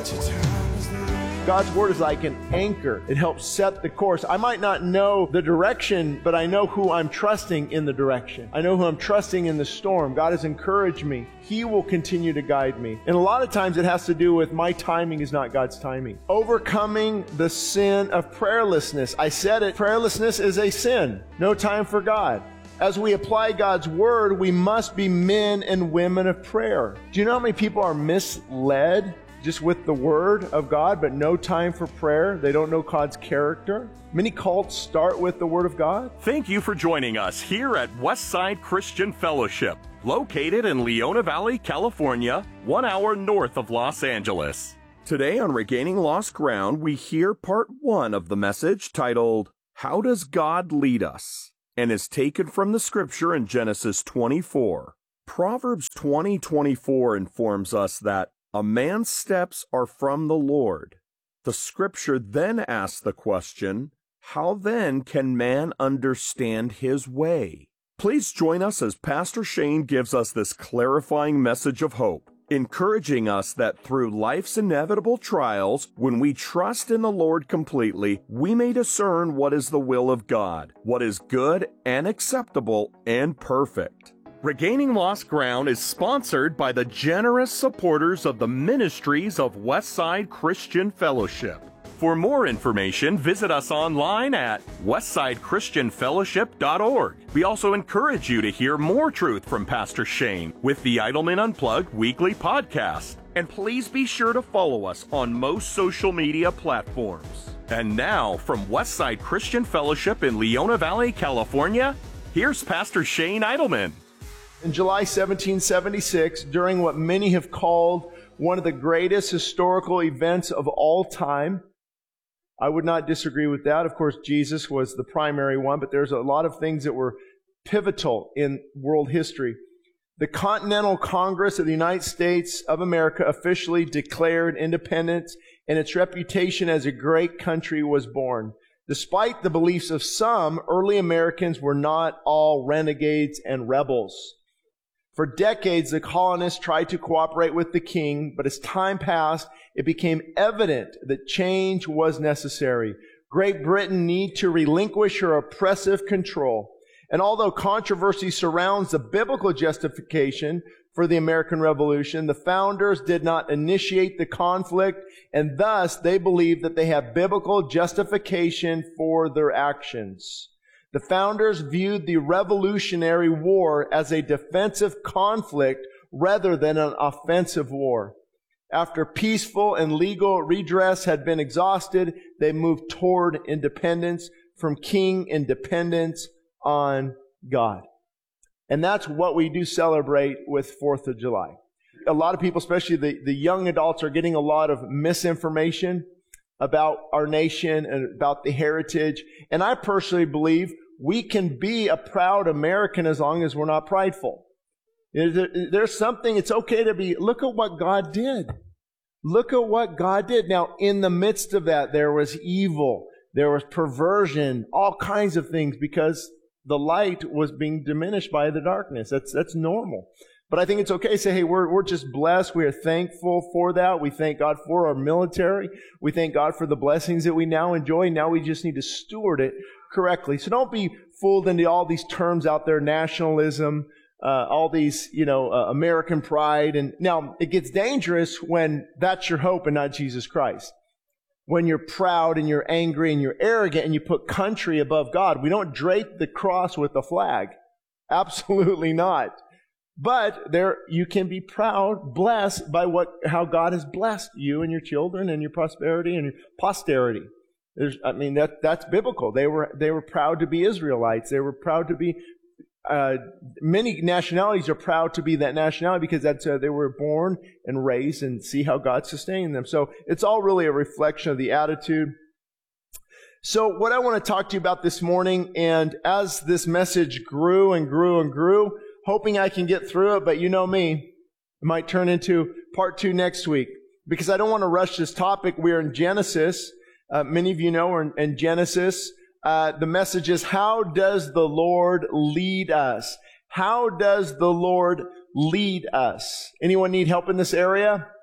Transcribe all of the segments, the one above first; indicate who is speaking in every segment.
Speaker 1: God's word is like an anchor. It helps set the course. I might not know the direction, but I know who I'm trusting in the direction. I know who I'm trusting in the storm. God has encouraged me. He will continue to guide me. And a lot of times it has to do with my timing is not God's timing. Overcoming the sin of prayerlessness. I said it, prayerlessness is a sin. No time for God. As we apply God's word, we must be men and women of prayer. Do you know how many people are misled just with the word of God, but no time for prayer? They don't know God's character. Many cults start with the word of God.
Speaker 2: Thank you for joining us here at Westside Christian Fellowship, located in Leona Valley, California, 1 hour north of Los Angeles. Today on Regaining Lost Ground, we hear part 1 of the message titled, How Does God Lead Us? And is taken from the scripture in Genesis 24. Proverbs 20:24 informs us that a man's steps are from the Lord. The scripture then asks the question, how then can man understand his way? Please join us as Pastor Shane gives us this clarifying message of hope, encouraging us that through life's inevitable trials, when we trust in the Lord completely, we may discern what is the will of God, what is good and acceptable and perfect. Regaining Lost Ground is sponsored by the generous supporters of the ministries of Westside Christian Fellowship. For more information, visit us online at westsidechristianfellowship.org. We also encourage you to hear more truth from Pastor Shane with the Idleman Unplugged weekly podcast. And please be sure to follow us on most social media platforms. And now, from Westside Christian Fellowship in Leona Valley, California, here's Pastor Shane Idleman.
Speaker 1: In July 1776, during what many have called one of the greatest historical events of all time, I would not disagree with that. Of course, Jesus was the primary one, but there's a lot of things that were pivotal in world history. The Continental Congress of the United States of America officially declared independence, and its reputation as a great country was born. Despite the beliefs of some, early Americans were not all renegades and rebels. For decades, the colonists tried to cooperate with the king, but as time passed, it became evident that change was necessary. Great Britain needed to relinquish her oppressive control. And although controversy surrounds the biblical justification for the American Revolution, the founders did not initiate the conflict, and thus they believed that they have biblical justification for their actions. The founders viewed the Revolutionary War as a defensive conflict rather than an offensive war. After peaceful and legal redress had been exhausted, they moved toward independence, from king independence on God. And that's what we do celebrate with 4th of July. A lot of people, especially the young adults, are getting a lot of misinformation about our nation and about the heritage. And I personally believe we can be a proud American as long as we're not prideful. There's something, it's okay to be, look at what God did. Look at what God did. Now, in the midst of that, there was evil, there was perversion, all kinds of things, because the light was being diminished by the darkness. That's normal. But I think it's okay to say, hey, we're just blessed. We are thankful for that. We thank God for our military. We thank God for the blessings that we now enjoy. Now we just need to steward it correctly. So don't be fooled into all these terms out there, nationalism, all these, American pride. And now it gets dangerous when that's your hope and not Jesus Christ. When you're proud and you're angry and you're arrogant and you put country above God. We don't drape the cross with a flag. Absolutely not. But there, you can be proud, blessed by how God has blessed you and your children and your prosperity and your posterity. That's biblical. They were proud to be Israelites. They were proud to be. Many nationalities are proud to be that nationality because they were born and raised and see how God sustained them. So it's all really a reflection of the attitude. So what I want to talk to you about this morning, and as this message grew and grew and grew, hoping I can get through it, but you know me, it might turn into part 2 next week because I don't want to rush this topic. We're in Genesis. Many of you know we're in Genesis. The message is, how does the Lord lead us? How does the Lord lead us? Anyone need help in this area?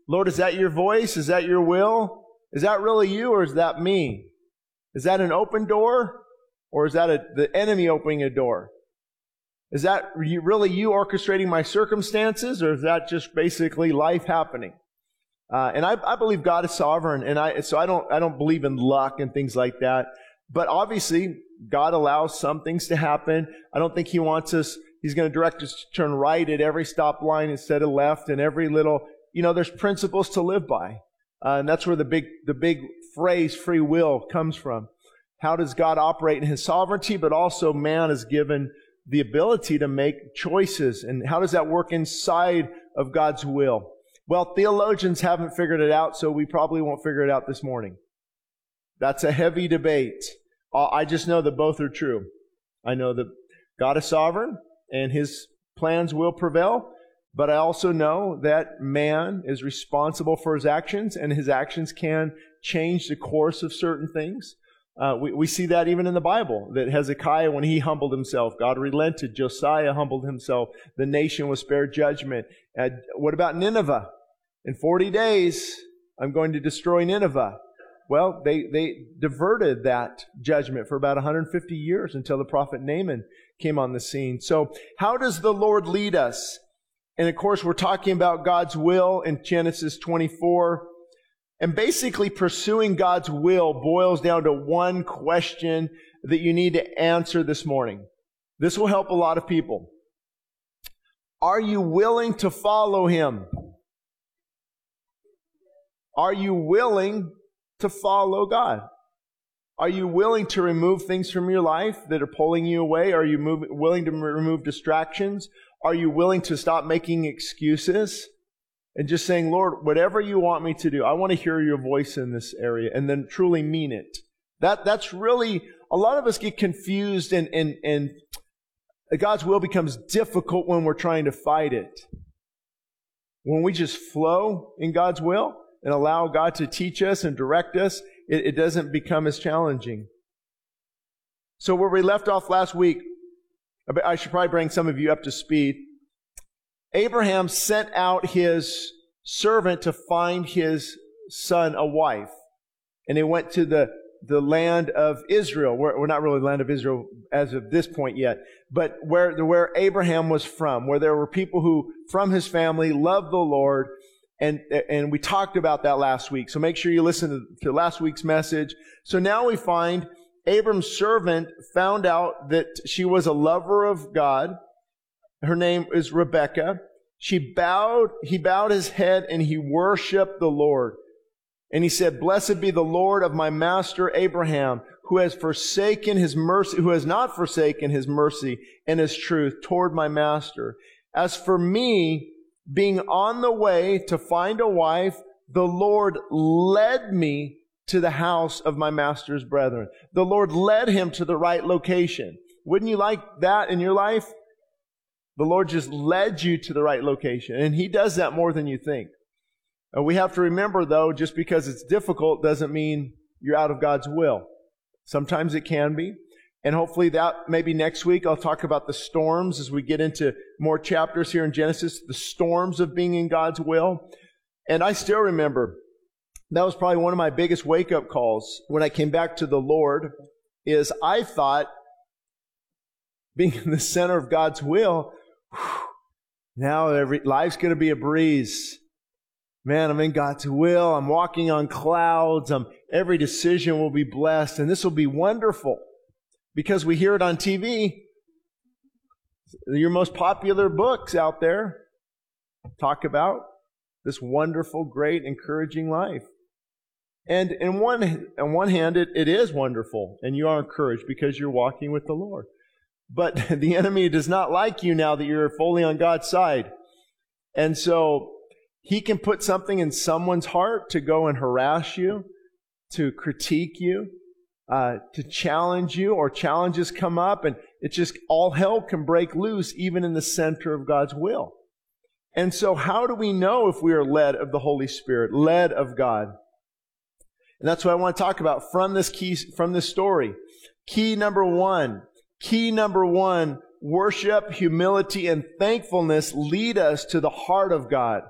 Speaker 1: Lord, is that your voice? Is that your will? Is that really you, or is that me? Is that an open door, or is that the enemy opening a door? Is that really you orchestrating my circumstances, or is that just basically life happening? And I believe God is sovereign, and so I don't believe in luck and things like that. But obviously, God allows some things to happen. I don't think He wants us. He's going to direct us to turn right at every stop line instead of left, and every little. There's principles to live by, and that's where the big phrase "free will" comes from. How does God operate in His sovereignty, but also man is given the ability to make choices, and how does that work inside of God's will? Well, theologians haven't figured it out, so we probably won't figure it out this morning. That's a heavy debate. I just know that both are true. I know that God is sovereign and His plans will prevail, but I also know that man is responsible for his actions, and his actions can change the course of certain things. We see that even in the Bible, that Hezekiah, when he humbled himself, God relented. Josiah humbled himself. The nation was spared judgment. What about Nineveh? In 40 days, I'm going to destroy Nineveh. Well, they diverted that judgment for about 150 years until the prophet Naaman came on the scene. So how does the Lord lead us? And of course, we're talking about God's will in Genesis 24. And basically, pursuing God's will boils down to one question that you need to answer this morning. This will help a lot of people. Are you willing to follow Him? Are you willing to follow God? Are you willing to remove things from your life that are pulling you away? Are you willing to remove distractions? Are you willing to stop making excuses and just saying, Lord, whatever you want me to do, I want to hear your voice in this area, and then truly mean it? That's really, a lot of us get confused, and God's will becomes difficult when we're trying to fight it. When we just flow in God's will and allow God to teach us and direct us, it doesn't become as challenging. So where we left off last week, I should probably bring some of you up to speed. Abraham sent out his servant to find his son a wife. And they went to the land of Israel. We're not really the land of Israel as of this point yet, but where Abraham was from, where there were people who, from his family, loved the Lord. And we talked about that last week. So make sure you listen to last week's message. So now we find Abram's servant found out that she was a lover of God. Her name is Rebekah. He bowed his head and he worshiped the Lord. And he said, "Blessed be the Lord of my master Abraham, who has not forsaken his mercy and his truth toward my master. As for me, being on the way to find a wife, the Lord led me to the house of my master's brethren." The Lord led him to the right location. Wouldn't you like that in your life? The Lord just led you to the right location. And He does that more than you think. We have to remember, though, just because it's difficult doesn't mean you're out of God's will. Sometimes it can be. And hopefully that maybe next week I'll talk about the storms as we get into more chapters here in Genesis, the storms of being in God's will. And I still remember that was probably one of my biggest wake-up calls when I came back to the Lord, is I thought being in the center of God's will, now life's going to be a breeze. Man, I'm in God's will. I'm walking on clouds. Every decision will be blessed, and this will be wonderful. Because we hear it on TV. Your most popular books out there talk about this wonderful, great, encouraging life. And on one hand, it is wonderful, and you are encouraged because you're walking with the Lord. But the enemy does not like you now that you're fully on God's side. And so he can put something in someone's heart to go and harass you, to critique you, to challenge you, or challenges come up, and it's just all hell can break loose even in the center of God's will. And so how do we know if we are led of the Holy Spirit, led of God? And that's what I want to talk about from this story. Key number one, worship, humility, and thankfulness lead us to the heart of God.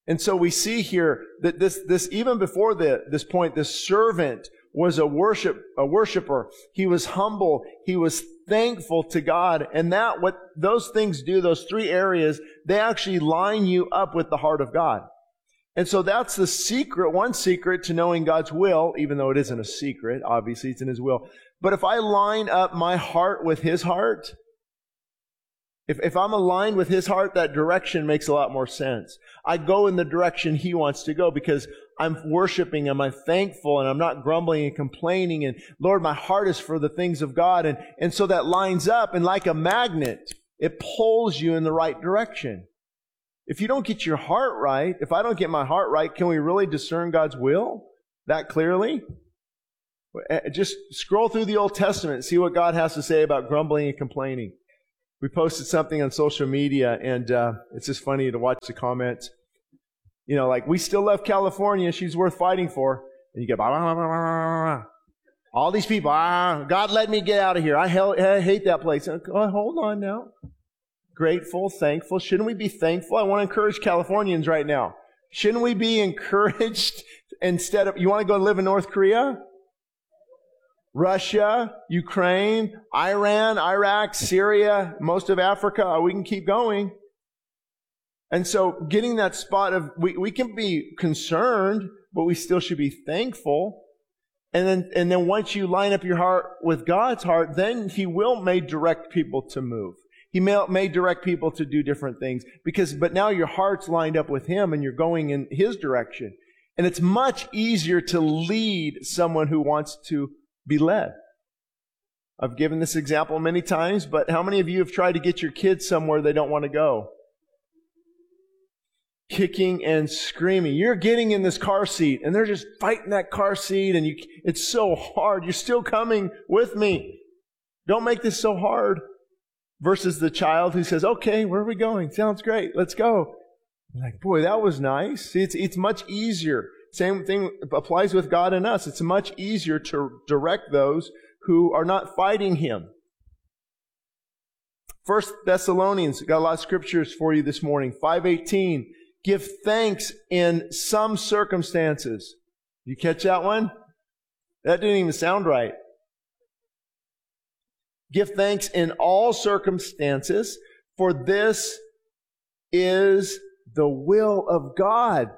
Speaker 1: And so we see here that this even before this point, this servant was a worshiper. He was humble. He was thankful to God. And what those things do, those three areas, they actually line you up with the heart of God. And so that's the secret, one secret to knowing God's will, even though it isn't a secret. Obviously, it's in His will. But if I line up my heart with His heart, if I'm aligned with His heart, that direction makes a lot more sense. I go in the direction He wants to go because I'm worshiping Him, I'm thankful, and I'm not grumbling and complaining. And Lord, my heart is for the things of God. And so that lines up, and like a magnet, it pulls you in the right direction. If you don't get your heart right, if I don't get my heart right, can we really discern God's will that clearly? Just scroll through the Old Testament and see what God has to say about grumbling and complaining. We posted something on social media, and it's just funny to watch the comments. You know, like, we still love California. She's worth fighting for. And you get, bah, bah, bah, bah, bah. All these people, God, let me get out of here. I hate that place. Hold on now. Grateful, thankful. Shouldn't we be thankful? I want to encourage Californians right now. Shouldn't we be encouraged instead of, you want to go live in North Korea? Russia, Ukraine, Iran, Iraq, Syria, most of Africa. We can keep going. And so getting that spot of, we can be concerned, but we still should be thankful. And then once you line up your heart with God's heart, then He may direct people to move. He may direct people to do different things but now your heart's lined up with Him and you're going in His direction. And it's much easier to lead someone who wants to be led. I've given this example many times, but how many of you have tried to get your kids somewhere they don't want to go? Kicking and screaming. You're getting in this car seat and they're just fighting that car seat, and it's so hard. You're still coming with me. Don't make this so hard. Versus the child who says, okay, where are we going? Sounds great. Let's go. You're like, boy, that was nice. See, it's much easier. Same thing applies with God and us. It's much easier to direct those who are not fighting Him. 1 Thessalonians, got a lot of scriptures for you this morning. 5:18, give thanks in some circumstances. You catch that one? That didn't even sound right. Give thanks in all circumstances, for this is the will of God.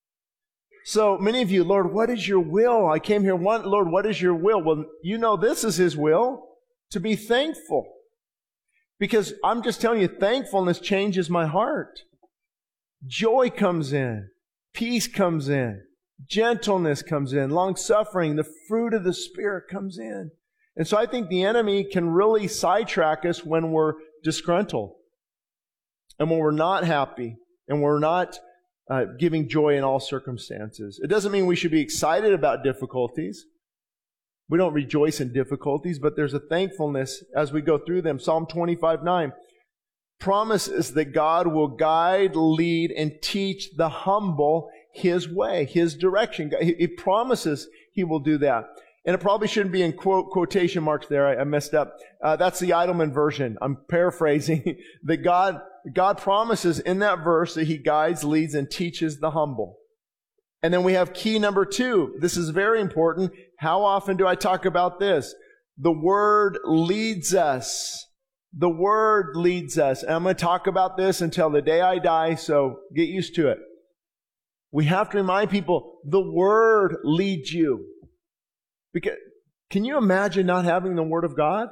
Speaker 1: So many of you, Lord, what is your will? I came here, Lord, what is your will? Well, you know this is His will, to be thankful. Because I'm just telling you, thankfulness changes my heart. Joy comes in. Peace comes in. Gentleness comes in. Long-suffering. The fruit of the Spirit comes in. And so I think the enemy can really sidetrack us when we're disgruntled and when we're not happy and we're not giving joy in all circumstances. It doesn't mean we should be excited about difficulties. We don't rejoice in difficulties, but there's a thankfulness as we go through them. Psalm 25:9 promises that God will guide, lead, and teach the humble His way, His direction. He promises He will do that. And it probably shouldn't be in quotation marks there. I messed up. That's the Eidelman version. I'm paraphrasing. That God promises in that verse that He guides, leads, and teaches the humble. And then we have key number 2. This is very important. How often do I talk about this? The Word leads us. The Word leads us. And I'm going to talk about this until the day I die, so get used to it. We have to remind people, the Word leads you. Because, can you imagine not having the Word of God?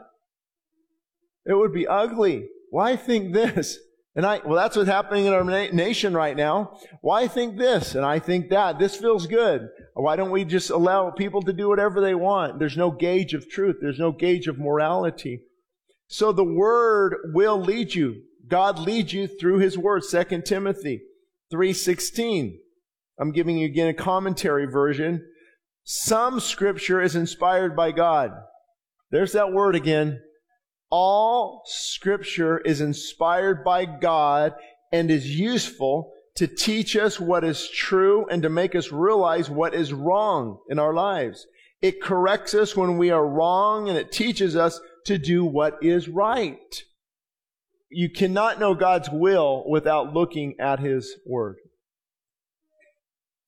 Speaker 1: It would be ugly. Why think this? Well, that's what's happening in our nation right now. Why think this? And I think that. This feels good. Why don't we just allow people to do whatever they want? There's no gauge of truth. There's no gauge of morality. So the Word will lead you. God leads you through His Word. 2 Timothy 3:16. I'm giving you again a commentary version. Some Scripture is inspired by God. There's that word again. All Scripture is inspired by God and is useful to teach us what is true and to make us realize what is wrong in our lives. It corrects us when we are wrong, and it teaches us to do what is right. You cannot know God's will without looking at His Word.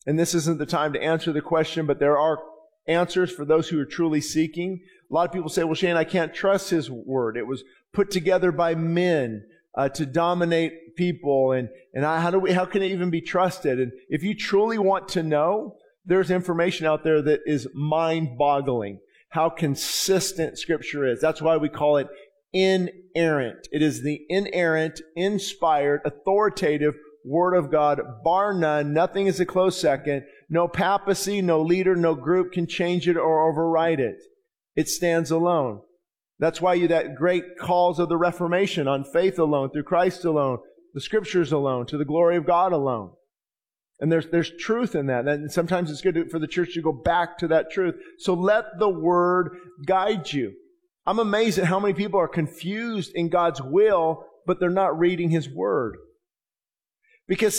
Speaker 1: And this isn't the time to answer the question, but there are answers for those who are truly seeking. A lot of people say, well, Shane, I can't trust His Word. It was put together by men to dominate people. And how can it even be trusted? And if you truly want to know, there's information out there that is mind-boggling, how consistent Scripture is. That's why we call it inerrant. It is the inerrant, inspired, authoritative Word of God, bar none. Nothing is a close second. No papacy, no leader, no group can change it or override it. It stands alone. That's why that great calls of the Reformation on faith alone, through Christ alone, the Scriptures alone, to the glory of God alone. And there's truth in that. And sometimes it's good for the church to go back to that truth. So let the Word guide you. I'm amazed at how many people are confused in God's will, but they're not reading His Word. Because